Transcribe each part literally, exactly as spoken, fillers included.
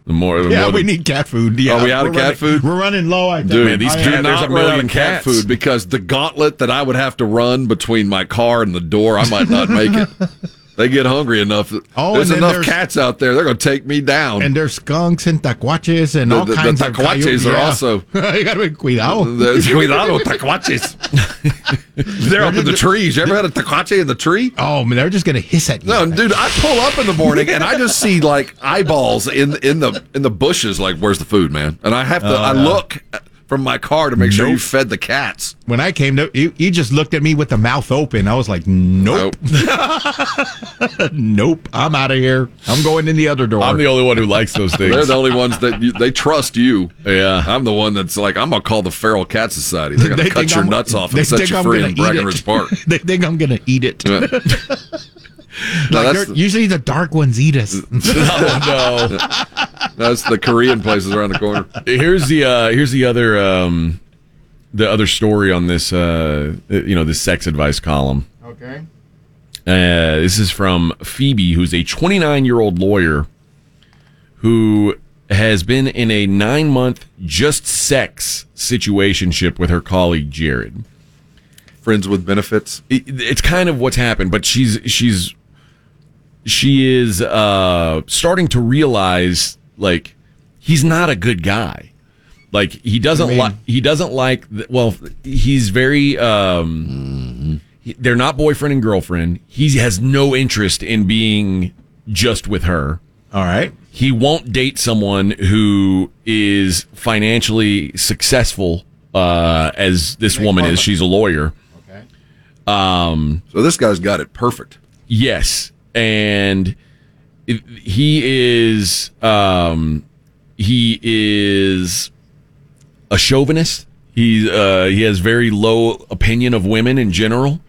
The more, the yeah, more we the, need cat food. Yeah, Are we out of cat running, food? We're running low. I think. Dude, Man, these I, cat- do there's not a run million out of cat cats. food because the gauntlet that I would have to run between my car and the door, I might not make it. They get hungry enough. Oh, there's and then enough there's- cats out there. They're going to take me down. and there's skunks and tacuaches and The- all the- the kinds of tacuaches coyotes. are Yeah. also- you got to be cuidado. There's cuidado tacuaches. They're up in the trees. You ever had a tacuache in the tree? Oh, man, they're just gonna hiss at you. No, dude, I pull up in the morning and I just see like eyeballs in in the in the bushes. Like, where's the food, man? And I have to. I look from my car to make sure you Nope. fed the cats. When I came to, you, you just looked at me with the mouth open. I was like, nope, nope. I'm out of here. I'm going in the other door. I'm the only one who likes those things. They're the only ones that you, they trust you. Yeah. I'm the one that's like, I'm gonna call the Feral Cat Society. They're gonna They cut think your I'm- nuts off they and set think you I'm free gonna in eat Breckenridge it. Park. They think I'm gonna eat it. Yeah. No, Like, that's, they're- usually the dark ones eat us. Oh, no. that's the Korean places around the corner. Here's the uh, here's the other um, the other story on this uh, you know this sex advice column. Okay. Uh, this is from Phoebe, who's a twenty-nine year old lawyer who has been in a nine month just sex situationship with her colleague Jared. Friends with benefits. It, it's kind of what's happened, but she's she's she is uh, starting to realize like he's not a good guy. Like he doesn't I mean- like he doesn't like th- well he's very um, he- they're not boyfriend and girlfriend. He has no interest in being just with her. All right. He won't date someone who is financially successful uh, as this woman is. She's a lawyer. Okay. Um, So this guy's got it perfect. yes, and it, he is um, he is a chauvinist. He uh, he has very low opinion of women in general.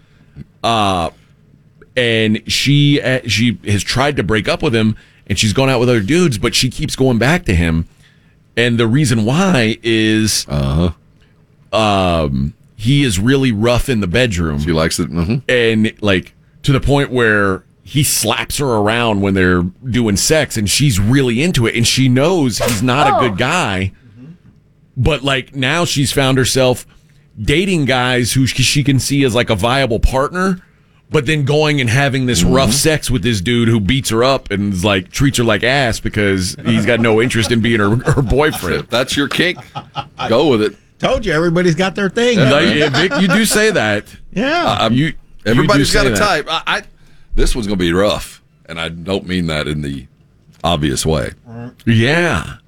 Uh, and she uh, she has tried to break up with him, and she's gone out with other dudes, but she keeps going back to him. And the reason why is Uh huh. um, he is really rough in the bedroom. She likes it. Mm-hmm. And like to the point where he slaps her around when they're doing sex, and she's really into it, and she knows he's not a good guy. But like now she's found herself dating guys who she can see as like a viable partner, but then going and having this rough sex with this dude who beats her up and is like treats her like ass because he's got no interest in being her, her boyfriend. If that's your kink, go with it. Told you, everybody's got their thing. Like, yeah, Vic, you do say that. Yeah. I'm- You Everybody's you do got say a that. type. I, I this one's gonna be rough, and I don't mean that in the obvious way. Yeah.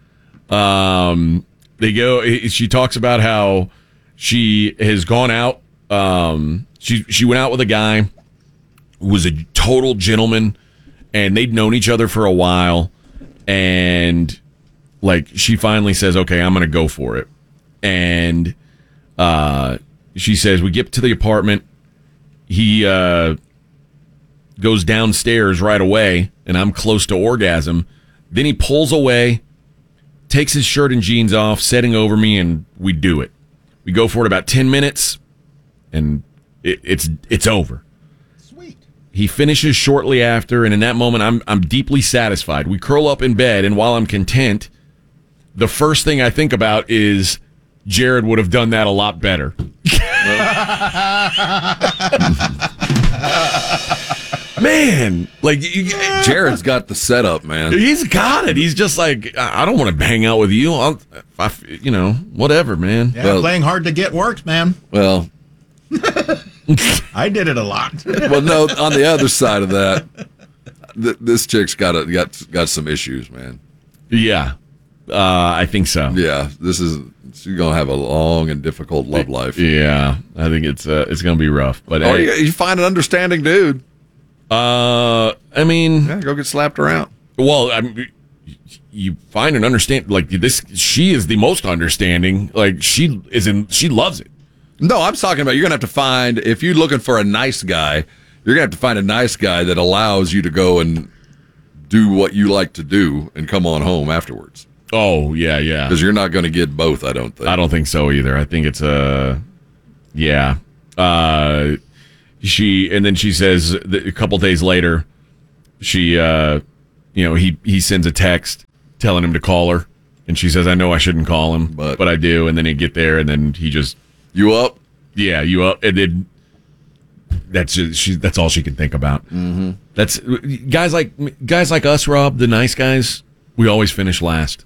Um, they go. She talks about how she has gone out. Um, she she went out with a guy who was a total gentleman, and they'd known each other for a while, and like she finally says, "Okay, I'm going to go for it," and uh, she says, "We get to the apartment. He uh, goes downstairs right away, and I'm close to orgasm. Then he pulls away." Takes his shirt and jeans off, setting over me, and we do it. We go for it about ten minutes, and it, it's it's over. Sweet. He finishes shortly after, and in that moment, I'm I'm deeply satisfied. We curl up in bed, and while I'm content, the first thing I think about is Jared would have done that a lot better. Man, like you, Jared's got the setup, man. he's got it. He's just like, I I don't want to hang out with you. I'll, if I, you know, whatever, man. Yeah, Well- playing hard to get works, man. Well, I did it a lot. well, no. On the other side of that, th- this chick's got a, got got some issues, man. Yeah, uh, I think so. Yeah, this is she's gonna have a long and difficult love life. Yeah, I think it's uh, it's gonna be rough. But Or hey, you, you find an understanding dude. uh, I mean, Yeah, go get slapped around. well, I mean, you find and understand like this. She is the most understanding. Like she is in. She loves it. No, I'm talking about you're gonna have to find if you're looking for a nice guy, you're gonna have to find a nice guy that allows you to go and do what you like to do and come on home afterwards. Oh yeah, yeah. Because you're not going to get both, I don't think. I don't think so either. I think it's a, yeah. Uh, she and then she says that a couple days later, she, uh, you know, he he sends a text telling him to call her, and she says, "I know I shouldn't call him, But- but, I do." And then he get there, and then he just, You up? yeah, you up, and then that's just, she. That's all she can think about. Mm-hmm. That's guys like guys like us, Rob, the nice guys. We always finish last.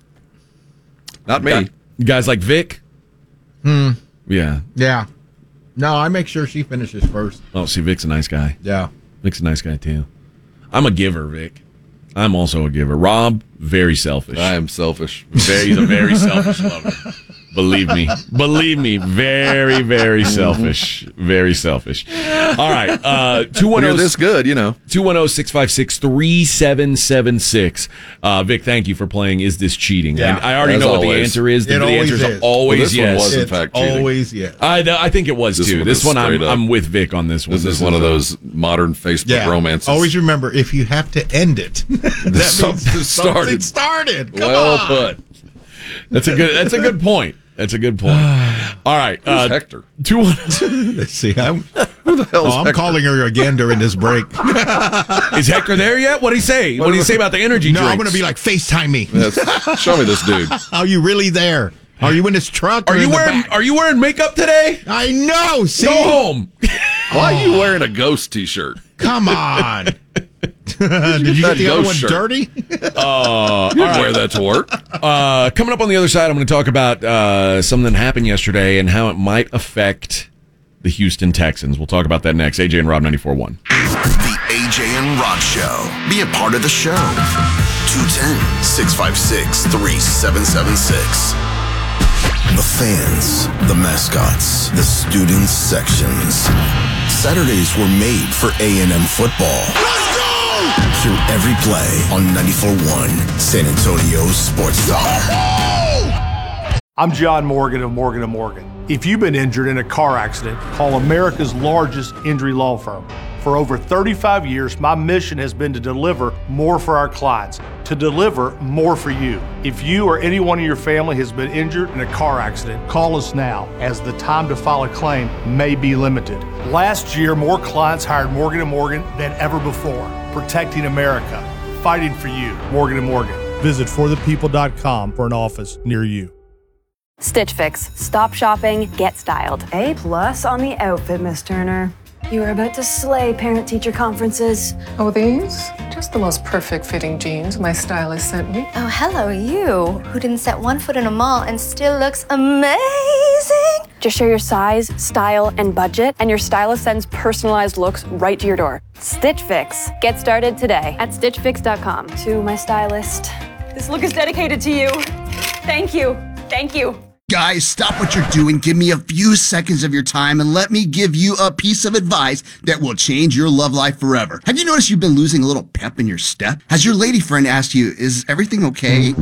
Not me. Guys like Vic. Hmm. Yeah. Yeah. No, I make sure she finishes first. Oh, see, Vic's a nice guy. Yeah. Vic's a nice guy too. I'm a giver, Vic. I'm also a giver. Rob, very selfish. I am selfish. Very, he's a very selfish lover. Believe me. Believe me. Very, very selfish. Very selfish. All right. Uh, two one When you're zero this good, you know. two one zero, six five six, three seven seven six. Uh, Vic, thank you for playing Is This Cheating? Yeah. And I already As know what the always. answer is. The, It the always answer is. is always Well, this one yes. was, in It's fact, cheating. always yes. I, I think it was This too. one This is one, I'm, straight up. I'm with Vic on this one. This is one of a- those modern Facebook Yeah. romances. Always remember, if you have to end it, that means Something something started. started. Come well on. put. That's a good. That's a good point. That's a good point. All right, Who's uh, Hector? two one. Let's see. I'm, Who the hell oh, I'm calling her again during this break. Is Hector there yet? What did he say? What did he say about the energy No, drinks? I'm going to be like, FaceTime me. Yes. Show me this dude. Are you really there? Are you in this truck? Or Are you in the wearing back? Are you wearing makeup today? I know. See? Go home. Why are you wearing a ghost T-shirt? Come on. Did you that get the other ghost one shirt? dirty? You wear that to work. Uh, coming up on the other side, I'm going to talk about uh, something that happened yesterday and how it might affect the Houston Texans. We'll talk about that next. A J and Rob ninety-four point one. The A J and Rob Show. Be a part of the show. two one zero, six five six, three seven seven six. The fans, the mascots, the student sections. Saturdays were made for A and M football. Let's go! Hear every play on ninety-four point one San Antonio Sports Star. I'm John Morgan of Morgan and Morgan. If you've been injured in a car accident, call America's largest injury law firm. For over thirty-five years, my mission has been to deliver more for our clients, to deliver more for you. If you or anyone in your family has been injured in a car accident, call us now, as the time to file a claim may be limited. Last year, more clients hired Morgan and Morgan than ever before, protecting America, fighting for you. Morgan and Morgan. Visit for the people dot com for an office near you. Stitch Fix. Stop shopping, get styled. A plus on the outfit, Miss Turner. You are about to slay parent-teacher conferences. Oh, these? Just the most perfect fitting jeans my stylist sent me. Oh, hello, you, who didn't set one foot in a mall and still looks amazing. Just share your size, style, and budget, and your stylist sends personalized looks right to your door. Stitch Fix. Get started today at stitch fix dot com. To my stylist. This look is dedicated to you. Thank you. Thank you. Guys, stop what you're doing. Give me a few seconds of your time and let me give you a piece of advice that will change your love life forever. Have you noticed you've been losing a little pep in your step? Has your lady friend asked you, is everything okay?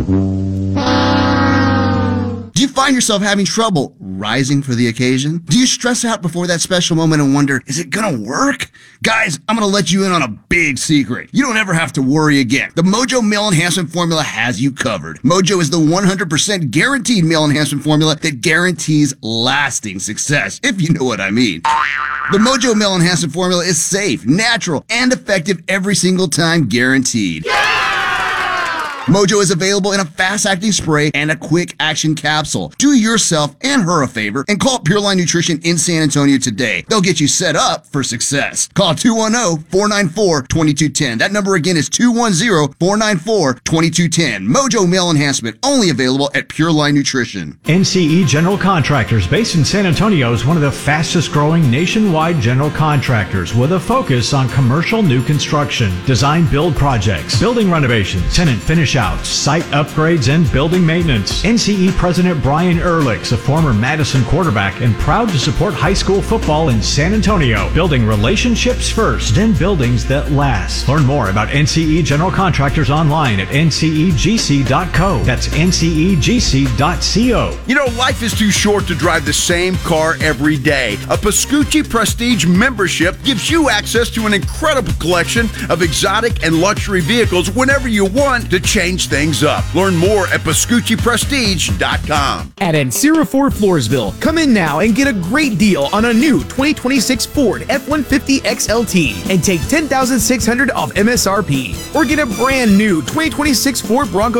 Do you find yourself having trouble rising for the occasion? Do you stress out before that special moment and wonder, is it gonna work? Guys, I'm gonna let you in on a big secret. You don't ever have to worry again. The Mojo Male Enhancement Formula has you covered. Mojo is the one hundred percent guaranteed male enhancement formula that guarantees lasting success, if you know what I mean. The Mojo Male Enhancement Formula is safe, natural, and effective every single time, guaranteed. Mojo is available in a fast-acting spray and a quick-action capsule. Do yourself and her a favor and call Pure Line Nutrition in San Antonio today. They'll get you set up for success. Call two one zero, four nine four, two two one zero. That number again is two one zero, four nine four, two two one zero. Mojo Male Enhancement, only available at Pure Line Nutrition. N C E General Contractors, based in San Antonio, is one of the fastest growing nationwide general contractors with a focus on commercial new construction, design build projects, building renovations, tenant finish outs, site upgrades, and building maintenance. N C E President Brian Ehrlich's a former Madison quarterback and proud to support high school football in San Antonio, building relationships first and buildings that last. Learn more about N C E General Contractors online at N C E G C dot co. That's N C E G C dot co. You know, life is too short to drive the same car every day. A Pascucci Prestige membership gives you access to an incredible collection of exotic and luxury vehicles whenever you want to change things up. Learn more at Pascucci Prestige dot com. At Ancira Ford Floresville, come in now and get a great deal on a new twenty twenty-six Ford F one fifty X L T and take ten thousand six hundred dollars off M S R P. Or get a brand new twenty twenty-six Ford Bronco